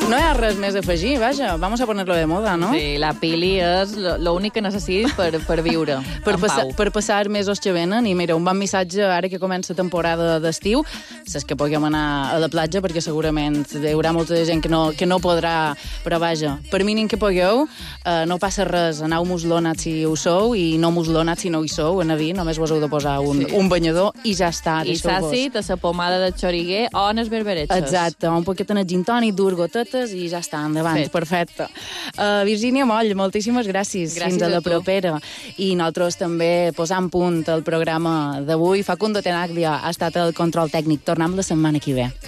No hi ha res més a afegir, vaja, vamos a ponerlo de moda, no? Sí, la pili és l'únic que necessites per viure per en pau. Per passar els mesos que venen. I mira, un bon missatge ara que comença temporada d'estiu, saps que puguem anar a la platja, perquè segurament hi haurà molta gent que no podrà, però vaja, per mínim que pugueu, no passa res, aneu muslonats si ho sou i no muslonats si no hi sou, a vi, només vos heu de posar un banyador i ja està. I s'àcid, a la pomada de xoriguer o en els berberetxos. Exacte, un poquet en el gin tònic, dues gotetes i ja està, endavant, perfecte. Virgínia Moll, moltíssimes gràcies. Fins a la propera. I nosaltres també posam punt al programa d'avui. Facundo Tenaglia ha estat el control tècnic. Tornem la setmana que ve.